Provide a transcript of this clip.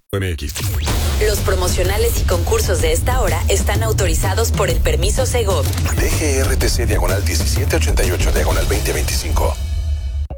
MX. Los promocionales y concursos de esta hora están autorizados por el permiso Segov. DGRTC /1788/2025.